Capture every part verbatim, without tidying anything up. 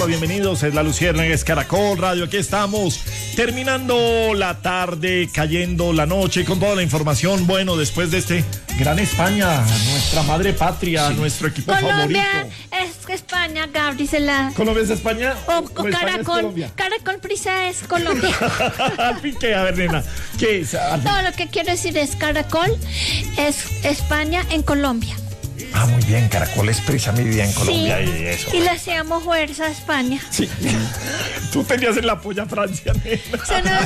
bienvenidos, es La Luciérnaga, es Caracol Radio, aquí estamos, terminando la tarde, cayendo la noche, con toda la información, bueno, después de este gran España, nuestra madre patria, sí. Nuestro equipo Colombia favorito. Es España, Gabri se la... ¿Colombia es España? O, o Caracol, Caracol Prisa es Colombia. ¿Qué? A ver, nena, ¿qué es? Todo lo que quiero decir es Caracol es España en Colombia. Ah, muy bien, Caracol es Prisa, mi vida en Colombia, sí, y eso. Y le hacíamos fuerza a España. Sí. Tú tenías en la polla Francia, nena. Se nos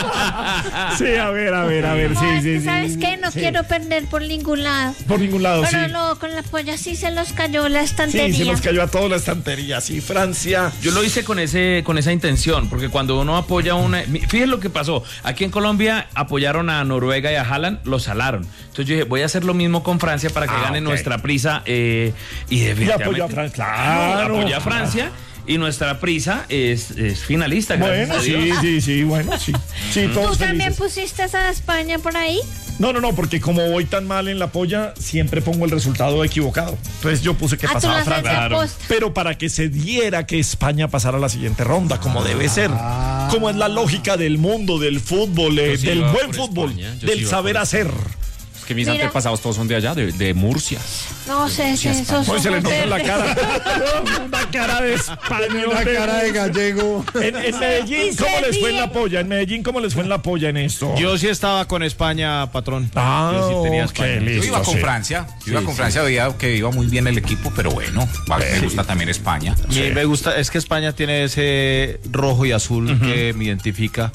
desco. Sí, a ver, a ver, a ver, no, sí, es sí, que, sí. ¿sabes sí, qué? No sí. quiero perder por ningún lado. Por ningún lado, Pero sí. Pero no, con la polla sí se los cayó la estantería. Sí, se nos cayó a toda la estantería, sí, Francia. Yo lo hice con ese, con esa intención, porque cuando uno apoya una... Fíjense lo que pasó. Aquí en Colombia apoyaron a Noruega y a Haaland, lo salaron. Entonces yo dije, voy a hacer lo mismo con Francia para que ah, gane okay. nuestra Prisa. Eh, y definitivamente... Y apoyó a Francia, claro. Apoyó a Francia. Y nuestra Prisa es, es finalista. Bueno, sí, sí, sí, bueno, sí. sí ¿Tú todos también felices. pusiste a España por ahí? No, no, no, porque como voy tan mal en la polla, siempre pongo el resultado equivocado. Entonces yo puse que ah, pasaba tú Francia. Claro. Pero para que se diera que España pasara a la siguiente ronda, como debe ser. Como es la lógica del mundo, del fútbol, eh, sí del iba buen por fútbol, España, yo del sí iba saber por hacer. Que mis Mira. antepasados todos son de allá, de, de Murcia. No sé, si esos Hoy se le ojos nota en la verdes. cara. Una cara de español. Una cara de gallego. En, en Medellín, Y ¿cómo se les fue en ríe. la polla? En Medellín, ¿cómo les fue en la polla en esto? Yo sí estaba con España, patrón. Ah, yo sí tenía ok, España. listo. Yo iba con sí. Francia, yo iba Sí, con sí. Francia, veía que iba muy bien el equipo, pero bueno, me gusta también España. A mí me gusta, es que España tiene ese rojo y azul uh-huh. que me identifica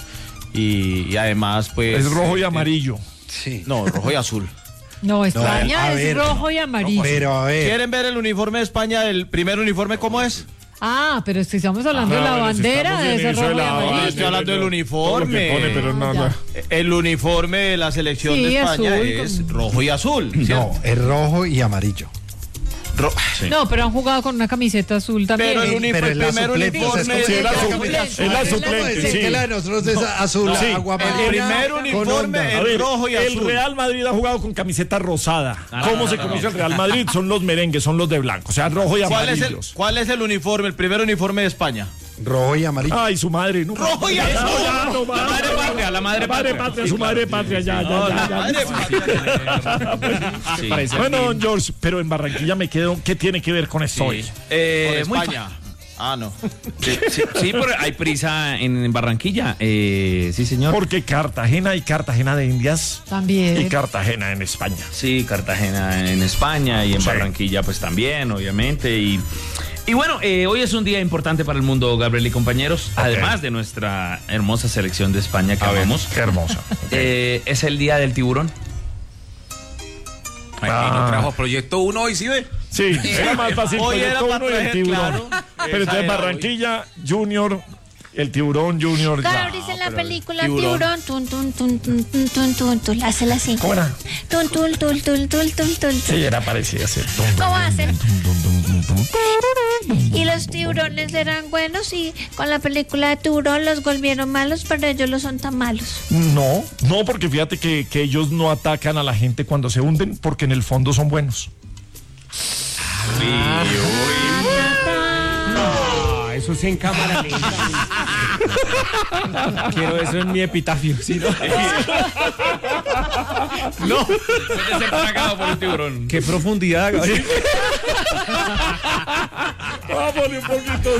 y, y además pues... Es rojo y eh, amarillo. Sí. No, rojo y azul. No, España No, a es ver, rojo y amarillo. Pero a ver. ¿Quieren ver el uniforme de España? ¿El primer uniforme cómo es? Ah, pero si estamos hablando Ah, de la bueno, si bandera, estamos de en ese eso rojo de y la amarillo. bandera, Estoy hablando del todo uniforme. lo que pone, pero no, no. El uniforme de la selección Sí, de España azul, es con- rojo y azul. ¿cierto? No, es rojo y amarillo. Ro- No, pero han jugado con una camiseta azul también. Pero el, uni- Pero el es la primer suplente, uniforme o sea, es Sí, es la, como- su- suplente. es la Es la suplente, Sí, sí. que la de nosotros es azul, No. Sí. aguamarina. El primer con uniforme onda. es- A ver, rojo y el azul. Real Madrid ha jugado con camiseta rosada. ¿Cómo se conoce el Real Madrid? Son los merengues, son los de blanco, o sea, rojo y ¿Cuál es, el, amarillos. ¿Cuál es el uniforme, el primer uniforme de España? Rojo y amarillo. Ay, su madre, no. Rojo y azul. No, ya, no, La madre patria, la madre La madre patria. patria, su madre patria, ya, ya, No, ya, la ya. madre patria. Sí. Parece Bueno, así. don George, pero en Barranquilla me quedo, ¿qué tiene que ver con esto hoy? Eh, Con muy España. Ah, no. Sí, sí, sí, pero hay Prisa en Barranquilla. Eh, sí, señor. Porque Cartagena y Cartagena de Indias y También. Cartagena en España. Sí, Cartagena en España y en Sí. Barranquilla pues también, obviamente. Y, y bueno, eh, hoy es un día importante para el mundo, Gabriel y compañeros. Además de nuestra hermosa selección de España que A ver, amamos. qué hermosa. Eh, es el día del tiburón. Aquí Ah. no trajo Proyecto uno hoy, ¿sí ve? Sí, era más fácil Hoy era Proyecto para Uno y el traer, tiburón. claro. Pero Esa entonces era Barranquilla, Junior, el tiburón Junior. ya. Gabri en la película tiburón. Tiburón, tun, tun, tun, tun, tun, tun, tun, tun, hazla así. ¿Cómo era? Tun, tun, tun, tun, tun, tun, tun. Sí, era parecida ser. ¿Cómo hacen? Y los tiburones eran buenos y con la película de Tiburón los volvieron malos, pero ellos no son tan malos. No, no, porque fíjate que, que ellos no atacan a la gente cuando se hunden, porque en el fondo son buenos. Ah, eso es en cámara lenta. Quiero eso en mi epitafio, ¿sí, no? No. Puede ser tragado por un tiburón. Qué profundidad, Gabriel. Vámonos un poquito.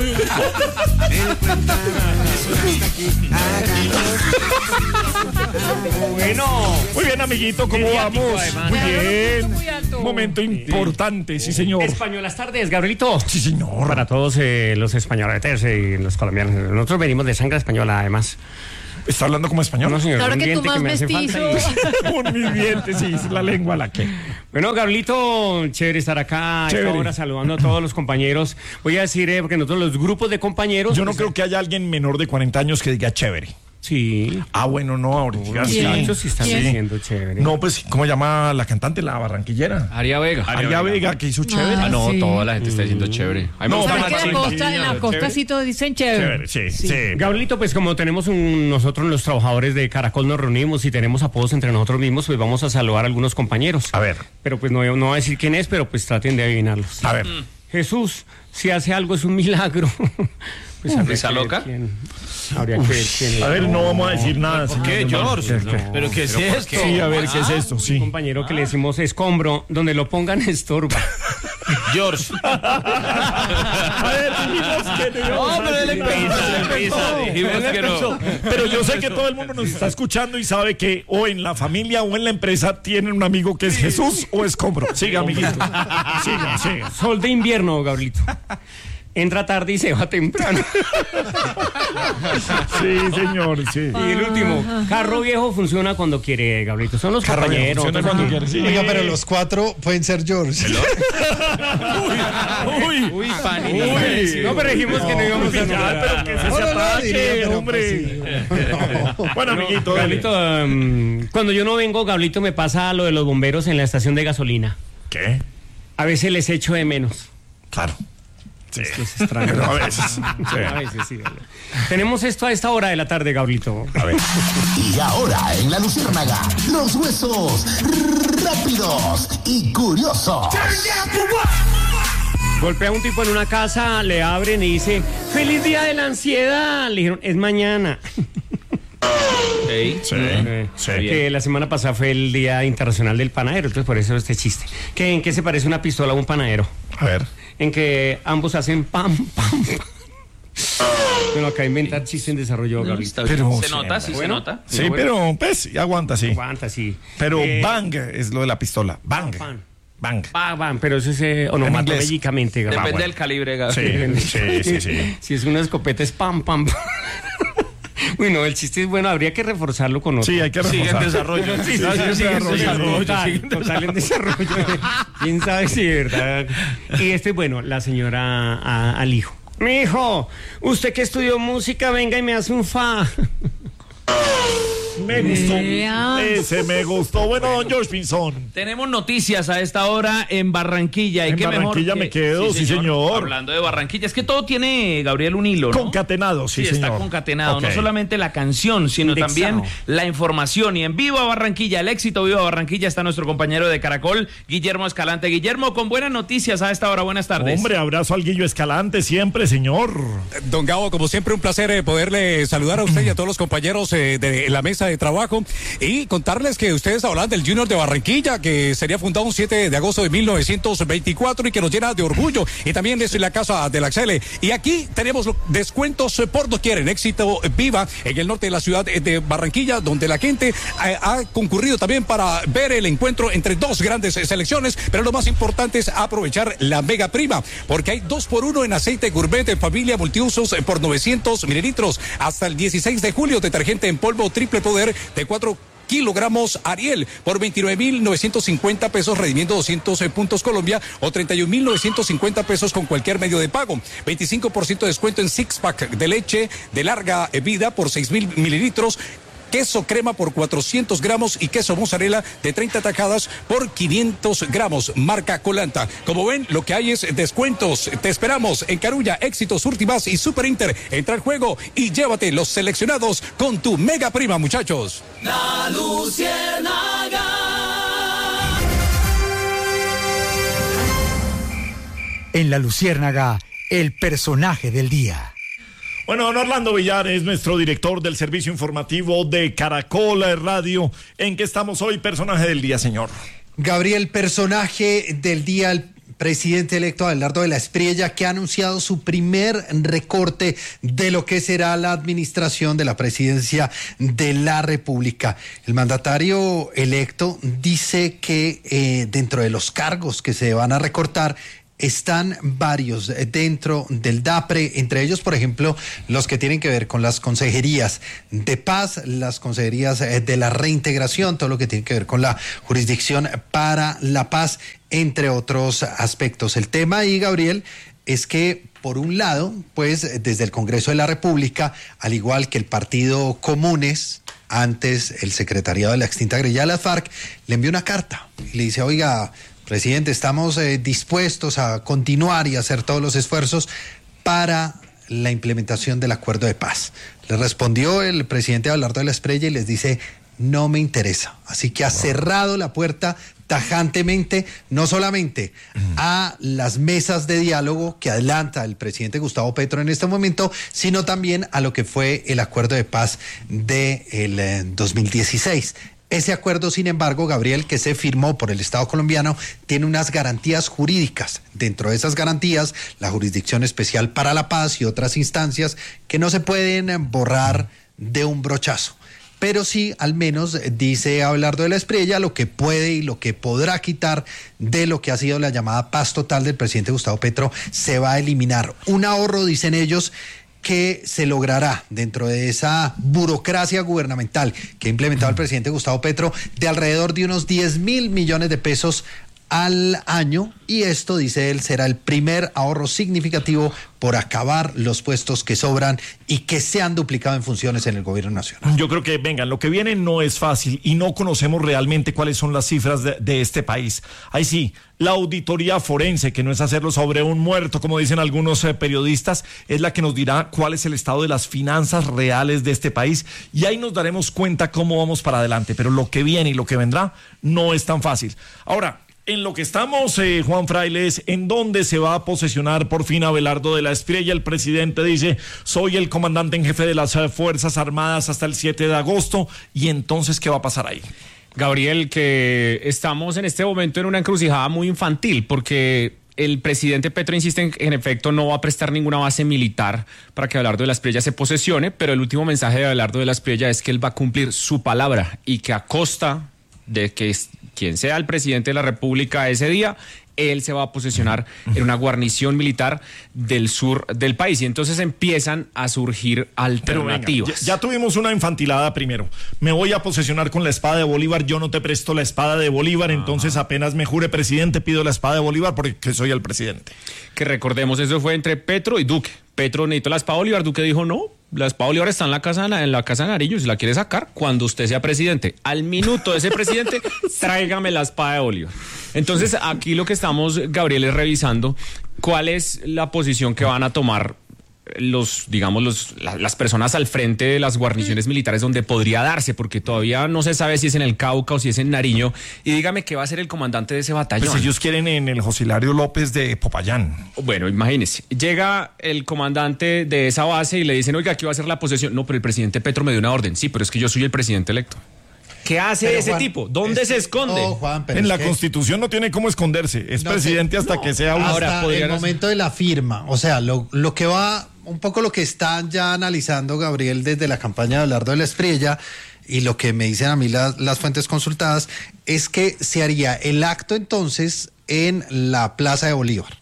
Bueno. Muy bien, amiguito, ¿cómo Mediático, vamos? además. Muy bien. Muy alto. Momento importante, sí, señor. Españolas tardes, Gabrielito. Sí, señor. Para todos eh, los españoles y los colombianos. Nosotros venimos de sangre española, además. ¿Está hablando como español? No, señor, Claro un que tú diente más me hace mestizo. falta y- Con mis dientes, sí, es la lengua la que. Bueno, Gabrielito, chévere estar acá a esta Chévere. hora saludando a todos los compañeros. Voy a decir, eh, porque nosotros los grupos de compañeros... Yo no pues, creo que haya alguien menor de cuarenta años que diga chévere. Sí. Ah, bueno, no, ahorita Sí, sí. muchos sí están Sí. diciendo chévere. No, pues, ¿cómo llama la cantante, la barranquillera? Aria Vega. Aria Vega, que hizo chévere. Ah, Ah, no, sí. toda la gente está diciendo chévere. A mí me No, gusta ¿Sabes más que en la chimba. costa, en la costa Chévere. sí todos dicen chévere? Chévere, sí, sí. Gabrielito, pues como tenemos un, nosotros los trabajadores de Caracol nos reunimos y tenemos apodos entre nosotros mismos, pues vamos a saludar a algunos compañeros. A ver, Pero pues no, no voy a decir quién es, pero pues traten de adivinarlos. a ver. Jesús, si hace algo es un milagro. Pues habría ¿Esa que ver loca? quién- habría que ver quién- A ver, no vamos a decir nada. ¿Por qué, señor. George? No. ¿Pero qué es esto? Sí, a ver, ¿qué es esto? Un Sí. compañero que le decimos escombro, donde lo pongan estorba. George. A ver, dijimos que no íbamos a No, pero decir él nada. empieza, él Pisa, dijimos que no. Pero yo sé que todo el mundo nos está escuchando y sabe que o en la familia o en la empresa tienen un amigo que es Jesús o Escombro. Siga, amiguito. Siga, siga. Sol de invierno, Gabrielito. Entra tarde y se va temprano. Sí, señor, sí. Y el último, carro viejo funciona cuando quiere, Gabrielito. Son los Carro viejo compañeros. funciona cuando quiere, sí. Oiga, pero los cuatro pueden ser George. Uy, Uy, pan. uy. No, pero dijimos que no íbamos a Ya, nombrar. pero que se No, no, no, ataque, diría, pero hombre. pues sí. Bueno, amiguito, dale. Gablito, um, cuando yo no vengo, Gablito, me pasa lo de los bomberos en la estación de gasolina. ¿Qué? A veces les echo de menos. Claro. Sí. Es extraño. Pero a veces. Sí. A veces sí. Gabriel. Tenemos esto a esta hora de la tarde, Gablito. A ver. Y ahora en la Luciérnaga, los huesos rápidos y curiosos. Golpea a un tipo en una casa, le abren y dice, ¡feliz día de la ansiedad! Le dijeron, es mañana. Sí. Sí. Eh, Sí. Que la semana pasada fue el Día Internacional del Panadero, entonces por eso este chiste. ¿Qué, ¿En qué se parece una pistola a un panadero? A ver. En que ambos hacen pam, pam, pam. Bueno, acá inventar chiste en desarrollo, Gabriel. Pero- se nota, sí se Bueno. nota. Sí, pero pues, y aguanta, sí. Aguanta, sí. Pero Eh, bang es lo de la pistola. Bang. Pan. Bang. Bam, bam, pero eso es eh, onomatopéyicamente, Gabriel. Depende del calibre, Gaby. Sí, sí, sí, sí. Si es una escopeta es pam, pam, pam. Uy, no, el chiste es bueno, habría que reforzarlo con otro. Sí, hay que Sigue en reforzar. desarrollo. Sí, sí, Sí, sí, sí, sí, sí, sí, sí, total, total en desarrollo. Quién sabe si es verdad. Y este, bueno, la señora a- al hijo. Mi hijo, usted que estudió música, venga y me hace un fa. Me gustó. Vea. Ese me gustó. Bueno, don George Pinzón. Tenemos noticias a esta hora en Barranquilla. ¿Y En qué Barranquilla mejor me quedo, sí, señor. Hablando de Barranquilla, es que todo tiene, Gabriel, un hilo, ¿no? Concatenado, sí, Sí, señor. está concatenado. Ok. No solamente la canción, sino Indexado. también la información. Y en Viva Barranquilla, el éxito Viva Barranquilla, está nuestro compañero de Caracol, Guillermo Escalante. Guillermo, con buenas noticias a esta hora. Buenas tardes. Hombre, abrazo al Guillo Escalante siempre, señor. Don Gabo, como siempre, un placer eh, poderle saludar a usted y a todos los compañeros eh, de la mesa de trabajo y contarles que ustedes hablan del Junior de Barranquilla, que sería fundado un siete de agosto de mil novecientos veinticuatro y que nos llena de orgullo. Y también es la casa de la Xele. Y aquí tenemos los descuentos eh, por doquier en Éxito Viva, en el norte de la ciudad eh, de Barranquilla, donde la gente eh, ha concurrido también para ver el encuentro entre dos grandes eh, selecciones. Pero lo más importante es aprovechar la mega prima, porque hay dos por uno en aceite gourmet de familia multiusos eh, por novecientos mililitros. Hasta el dieciséis de julio, detergente en polvo triple poder de cuatro kilogramos Ariel por veintinueve mil novecientos cincuenta pesos, redimiendo doscientos puntos Colombia, o treinta y un mil novecientos cincuenta pesos con cualquier medio de pago. veinticinco por ciento de descuento en six pack de leche de larga vida por seis mil mililitros. Queso crema por cuatrocientos gramos y queso mozzarella de treinta tajadas por quinientos gramos, marca Colanta. Como ven, lo que hay es descuentos. Te esperamos en Carulla, Éxitos, Últimas y Super Inter. Entra al juego y llévate los seleccionados con tu mega prima, muchachos. La Luciérnaga. En La Luciérnaga, el personaje del día. Bueno, don Orlando Villar es nuestro director del servicio informativo de Caracol Radio. ¿En qué estamos hoy, personaje del día, señor? Gabriel, personaje del día, el presidente electo Abelardo de la Espriella, que ha anunciado su primer recorte de lo que será la administración de la presidencia de la República. El mandatario electo dice que eh, dentro de los cargos que se van a recortar están varios dentro del DAPRE, entre ellos, por ejemplo, los que tienen que ver con las consejerías de paz, las consejerías de la reintegración, todo lo que tiene que ver con la jurisdicción para la paz, entre otros aspectos. El tema ahí, Gabriel, es que, por un lado, pues desde el Congreso de la República, al igual que el Partido Comunes, antes el secretariado de la extinta guerrilla de las FARC, le envió una carta y le dice, oiga, presidente, estamos eh, dispuestos a continuar y hacer todos los esfuerzos para la implementación del acuerdo de paz. Le respondió el presidente Abelardo de la Espriella y les dice, no me interesa. Así que ha cerrado la puerta tajantemente, no solamente a las mesas de diálogo que adelanta el presidente Gustavo Petro en este momento, sino también a lo que fue el acuerdo de paz del eh, dos mil dieciséis. Ese acuerdo, sin embargo, Gabriel, que se firmó por el Estado colombiano, tiene unas garantías jurídicas. Dentro de esas garantías, la Jurisdicción Especial para la Paz y otras instancias que no se pueden borrar de un brochazo. Pero sí, al menos, dice Abelardo de la Espriella, lo que puede y lo que podrá quitar de lo que ha sido la llamada paz total del presidente Gustavo Petro, se va a eliminar. Un ahorro, dicen ellos, que se logrará dentro de esa burocracia gubernamental que ha implementado el presidente Gustavo Petro, de alrededor de unos diez mil millones de pesos al año, y esto, dice él, será el primer ahorro significativo por acabar los puestos que sobran y que se han duplicado en funciones en el gobierno nacional. Yo creo que, vengan, lo que viene no es fácil y no conocemos realmente cuáles son las cifras de, de este país. Ahí sí, la auditoría forense, que no es hacerlo sobre un muerto, como dicen algunos eh, periodistas, es la que nos dirá cuál es el estado de las finanzas reales de este país, y ahí nos daremos cuenta cómo vamos para adelante. Pero lo que viene y lo que vendrá no es tan fácil. Ahora, en lo que estamos, eh, Juan Frailes, ¿en dónde se va a posesionar por fin Abelardo de la Espriella? El presidente dice, soy el comandante en jefe de las eh, Fuerzas Armadas hasta el siete de agosto, y entonces, ¿qué va a pasar ahí? Gabriel, que estamos en este momento en una encrucijada muy infantil, porque el presidente Petro insiste en que en efecto no va a prestar ninguna base militar para que Abelardo de la Espriella se posesione, pero el último mensaje de Abelardo de la Espriella es que él va a cumplir su palabra y que a costa de que quien sea el presidente de la República ese día, él se va a posesionar en una guarnición militar del sur del país. Y entonces empiezan a surgir alternativas. Venga, ya, ya tuvimos una infantilada primero. Me voy a posesionar con la espada de Bolívar. Yo no te presto la espada de Bolívar. Ajá. Entonces apenas me jure presidente, pido la espada de Bolívar porque soy el presidente. Que recordemos, eso fue entre Petro y Duque. Petro necesitó la espada de Bolívar. Duque dijo no. La espada Bolívar está en la casa en la casa de Nariño, si la quiere sacar, cuando usted sea presidente. Al minuto de ese presidente, tráigame la espada de Bolívar. Entonces, aquí lo que estamos, Gabriel, es revisando cuál es la posición que van a tomar los, digamos, los, la, las personas al frente de las guarniciones militares donde podría darse, porque todavía no se sabe si es en el Cauca o si es en Nariño. Y dígame qué va a ser el comandante de ese batallón. Pues ellos quieren en el José Hilario López de Popayán. Bueno, imagínese, llega el comandante de esa base y le dicen, oiga, aquí va a ser la posesión. No, pero el presidente Petro me dio una orden. Sí, pero es que yo soy el presidente electo. ¿Qué hace pero, ese Juan, tipo? ¿Dónde se esconde? No, Juan, en la que... Constitución no tiene cómo esconderse. Es no, presidente hasta no, que sea un... Hasta Ahora, el momento de la firma. O sea, lo, lo que va... Un poco lo que están ya analizando, Gabriel, desde la campaña de Abelardo de la Espriella, y lo que me dicen a mí las, las fuentes consultadas, es que se haría el acto entonces en la Plaza de Bolívar,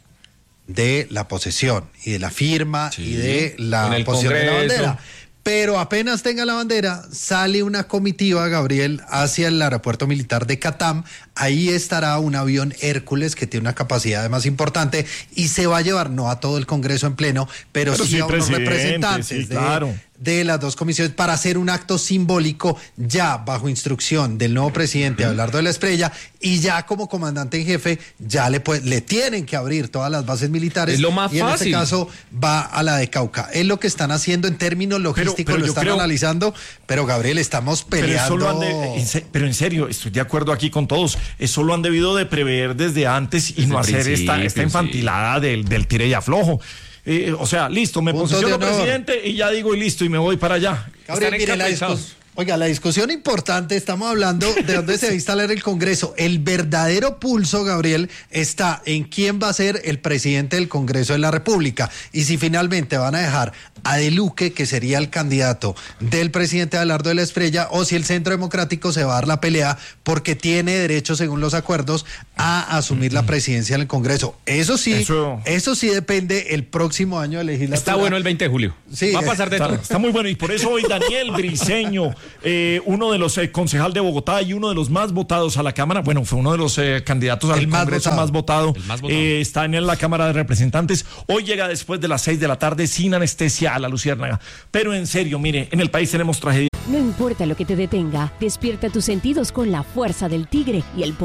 de la posesión y de la firma sí, y de la posición de la bandera. Pero apenas tenga la bandera, sale una comitiva, Gabriel, hacia el aeropuerto militar de Catam. Ahí estará un avión Hércules que tiene una capacidad además importante y se va a llevar no a todo el Congreso en pleno, pero, pero sí, sí a unos representantes sí, claro. de, de las dos comisiones para hacer un acto simbólico ya bajo instrucción del nuevo presidente Abelardo de la Espriella, y ya como comandante en jefe ya le, pues, le tienen que abrir todas las bases militares. Es lo más y en fácil. este caso va a la de Cauca. Es lo que están haciendo en términos logísticos, pero, pero lo están creo, analizando, pero Gabriel, estamos peleando. Pero, de, en, pero en serio, estoy de acuerdo aquí con todos. Eso lo han debido de prever desde antes y desde no hacer esta, esta infantilada sí. del, del tire y aflojo. Eh, o sea, listo, me posiciono presidente y ya digo y listo y me voy para allá. Gabriel, mire, la discusión. Oiga, la discusión importante, estamos hablando de dónde se va a instalar el Congreso. El verdadero pulso, Gabriel, está en quién va a ser el presidente del Congreso de la República. Y si finalmente van a dejar a De Luque, que sería el candidato del presidente Abelardo de la Espriella, o si el Centro Democrático se va a dar la pelea porque tiene derecho, según los acuerdos, a asumir la presidencia del Congreso. Eso sí, eso, eso sí depende el próximo año de legislatura. Está bueno el veinte de julio. Sí, va a pasar de está, todo. Está muy bueno, y por eso hoy Daniel Briceño, eh, uno de los eh, concejal de Bogotá y uno de los más votados a la Cámara, bueno, fue uno de los eh, candidatos al más Congreso votado. más votado, más votado. Eh, está en la Cámara de Representantes. Hoy llega después de las seis de la tarde sin anestesia a la Luciérnaga. Pero en serio, mire, en el país tenemos tragedia. No importa lo que te detenga, despierta tus sentidos con la fuerza del tigre y el